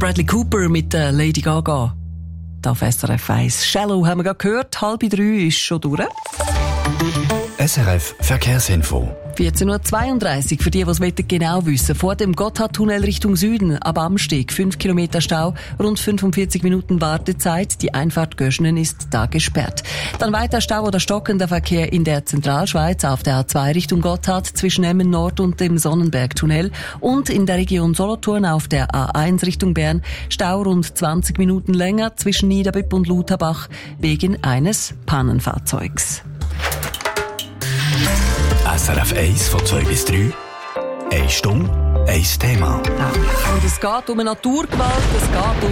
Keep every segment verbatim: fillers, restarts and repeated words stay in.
Bradley Cooper mit der Lady Gaga. Da auf S R F eins. Shallow haben wir gerade gehört. Halb drei ist schon durch. S R F Verkehrsinfo. vierzehn Uhr zweiunddreißig. Für die, die es genau wissen. Vor dem Gotthardtunnel Richtung Süden, ab Amsteg, fünf Kilometer Stau, rund fünfundvierzig Minuten Wartezeit. Die Einfahrt Göschenen ist da gesperrt. Dann weiter Stau oder stockender Verkehr in der Zentralschweiz auf der A zwei Richtung Gotthard zwischen Emmen Nord und dem Sonnenbergtunnel und in der Region Solothurn auf der A eins Richtung Bern Stau rund zwanzig Minuten länger zwischen Niederbüpp und Lutherbach wegen eines Pannenfahrzeugs. S R F eins von zwei bis drei. Eine Stunde, ein Thema. Ja. Und es geht um eine Naturgewalt, es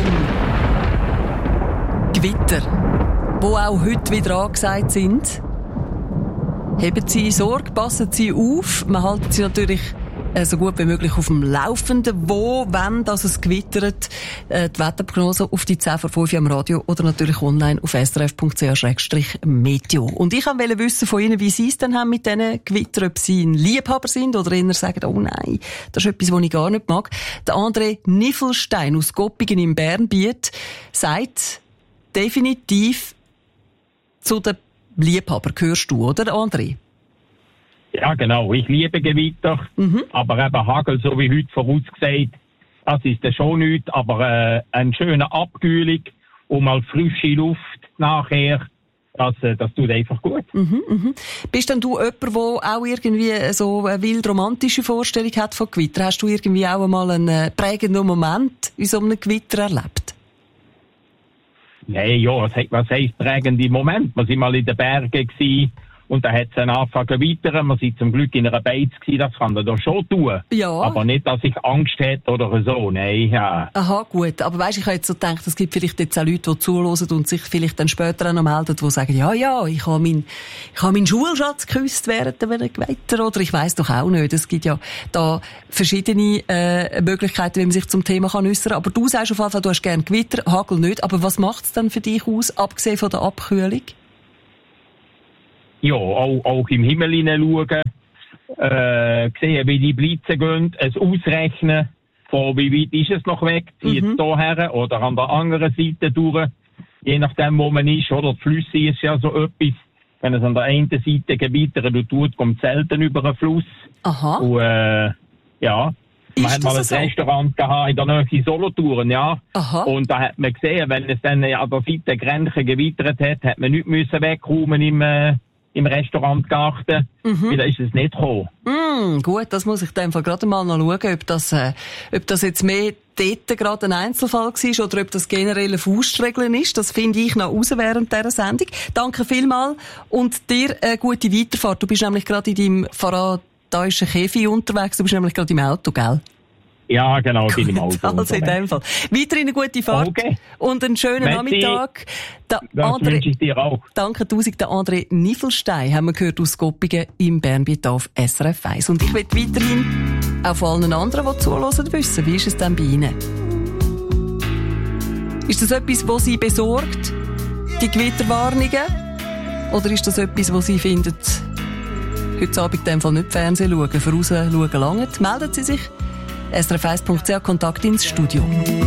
geht um Gewitter, die auch heute wieder angesagt sind. Haben Sie Sorge, passen Sie auf. Man hält Sie natürlich so gut wie möglich auf dem Laufenden, wo, wenn dass es gewittert. Äh, die Wetterprognose auf die zehn vor fünf am Radio oder natürlich online auf s r f punkt c h slash meteo. Und ich wollte wissen von Ihnen, wie Sie es denn haben mit diesen Gewittern, ob Sie ein Liebhaber sind oder eher sagen, oh nein, das ist etwas, was ich gar nicht mag. Der André Niffelstein aus Goppingen im Bernbiet sagt definitiv zu den Liebhabern. Gehörst du, oder André? Ja, genau. Ich liebe Gewitter, mhm. aber eben Hagel, so wie heute vorausgesagt, das ist ja schon nichts, aber äh, eine schöne Abkühlung und mal frische Luft nachher, das, äh, das tut einfach gut. Mhm, mhm. Bist denn du jemand, der auch irgendwie so eine wild romantische Vorstellung hat von Gewitter? Hast du irgendwie auch einmal einen prägenden Moment in so einem Gewitter erlebt? Nein, ja, was, was heisst prägende Moment? Wir waren mal in den Bergen gewesen, und da hat es dann angefangen weiter. Wir sind zum Glück in einer Beiz gewesen, das kann er doch schon tun. Ja. Aber nicht, dass ich Angst hätte oder so, nein, ja. Aha, gut. Aber weisst, ich habe jetzt so gedacht, es gibt vielleicht jetzt auch Leute, die zuhören und sich vielleicht dann später auch noch melden, die sagen, ja, ja, ich habe meinen, ich habe meinen Schulschatz geküsst während einem Gewitter, oder ich weiss doch auch nicht. Es gibt ja da verschiedene, äh, Möglichkeiten, wie man sich zum Thema kann äußern. Aber du sagst auf jeden Fall, du hast gerne Gewitter, Hagel nicht. Aber was macht es dann für dich aus, abgesehen von der Abkühlung? Ja, auch, auch im Himmel hineinschauen, äh, sehen, wie die Blitze gehen, es ausrechnen, von wie weit ist es noch weg, zieht es mhm. hierher oder an der anderen Seite durch, je nachdem, wo man ist, oder? Die Flüsse ist ja so etwas, wenn es an der einen Seite gewittert tut, kommt selten über einen Fluss. Aha. Und, äh, ja. Man hat mal ein so? Restaurant gehabt in der Nähe Solothurn, ja. Aha. Und da hat man gesehen, wenn es dann an der Seite Grenchen gewittert hat, hat man nichts müssen wegräumen im, äh, im Restaurantgarten, mhm. weil da ist es nicht gekommen. Mm, gut, das muss ich dann gerade mal noch schauen, ob das, äh, ob das jetzt mehr dort gerade ein Einzelfall war oder ob das generell eine Faustregel ist. Das finde ich noch raus während dieser Sendung. Danke vielmals und dir eine gute Weiterfahrt. Du bist nämlich gerade in deinem faradäischen Käfig unterwegs, du bist nämlich gerade im Auto, gell? Ja, genau, ich bin im Auto. Also in dem Fall. Weiterhin eine gute Fahrt okay. Und einen schönen Merci. Nachmittag. Der das André, wünsche ich dir auch. Danke tausend. Der André Niffelstein haben wir gehört aus Goppingen im Bernbiet auf S R F eins. Und ich will weiterhin auch von allen anderen, die zuhören, wissen, wie ist es denn bei Ihnen? Ist das etwas, was Sie besorgt, die Gewitterwarnungen? Oder ist das etwas, was Sie finden, heute Abend in dem Fall nicht Fernsehen schauen, vorausschauen lange? Melden Sie sich. S R F eins punkt c h Kontakt ins Studio.